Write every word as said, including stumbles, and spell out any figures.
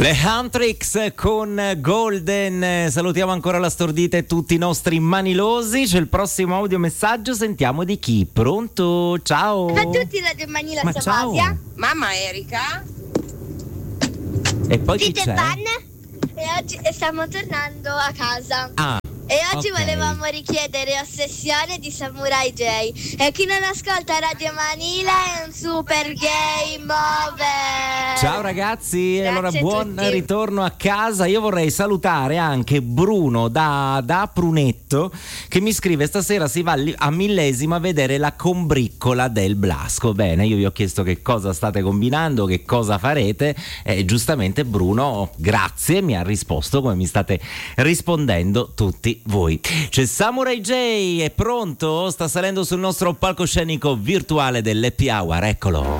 Le Huntrix con Golden. Salutiamo ancora la stordita e tutti i nostri manilosi. C'è il prossimo audiomessaggio, sentiamo di chi. Pronto? Ciao. Ciao a tutti, Radio Manila. Ma ciao. ciao. Mamma Erika. E poi chi Peter c'è? Pan. E oggi stiamo tornando a casa. Ah. E oggi ok. volevamo richiedere Ossessione di Samurai J. E chi non ascolta Radio Manila è un super game over. Ciao ragazzi, Grazie allora a buon tutti. ritorno a casa. Io vorrei salutare anche Bruno da, da Prunetto, che mi scrive: stasera si va li- a Millesimo a vedere la combriccola del Blasco. Bene, io vi ho chiesto che cosa state combinando, che cosa farete, e giustamente Bruno, grazie, mi ha risposto come mi state rispondendo tutti voi. C'è Samurai J, è pronto? Sta salendo sul nostro palcoscenico virtuale dell'Happy Hour, eccolo.